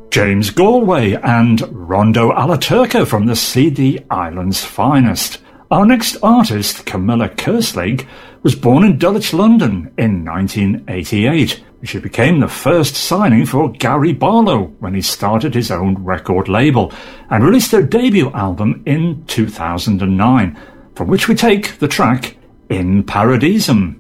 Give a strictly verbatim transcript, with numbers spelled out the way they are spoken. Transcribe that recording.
James Galway and Rondo alla Turca from the C D Islands Finest. Our next artist, Camilla Kerslake, was born in Dulwich, London in nineteen eighty-eight. She became the first signing for Gary Barlow when he started his own record label and released their debut album in two thousand nine, from which we take the track In Paradisum.